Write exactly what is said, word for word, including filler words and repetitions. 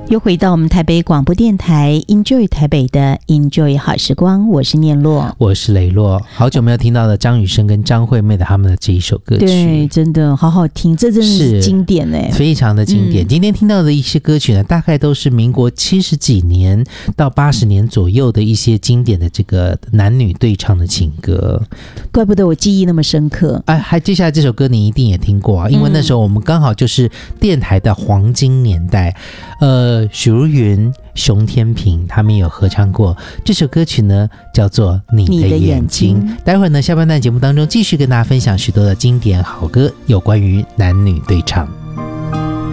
又回到我们台北广播电台 Enjoy 台北的 Enjoy 好时光，我是念洛， 我是雷洛。好久没有听到的张雨生跟张惠妹的他们的这一首歌曲， 对，真的好好听，这真的是经典耶， 非常的经典、嗯、今天听到的一些歌曲呢，大概都是民国七十几年到八十年左右的一些经典的这个男女对唱的情歌， 怪不得我记忆那么深刻。 哎，还接下来这首歌你一定也听过啊，因为那时候我们刚好就是电台的黄金年代，呃许茹芸、熊天平他们有合唱过这首歌曲呢，叫做《你的眼睛》。待会儿呢，下半段节目当中继续跟大家分享许多的经典好歌，有关于男女对唱。